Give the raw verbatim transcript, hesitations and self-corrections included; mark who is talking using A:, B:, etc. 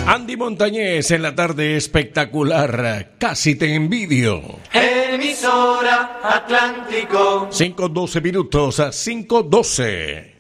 A: Andy Montañez en la tarde espectacular, casi te envidio.
B: Emisora Atlántico.
A: cinco doce minutos a cinco doce.